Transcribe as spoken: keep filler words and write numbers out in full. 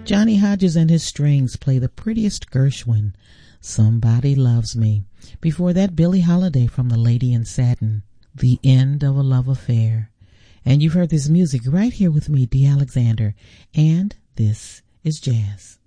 Johnny Hodges and his strings play the prettiest Gershwin, Somebody Loves Me. Before that, Billie Holiday from The Lady in Satin, The End of a Love Affair. And you've heard this music right here with me, Dee Alexander, and this is Jazz.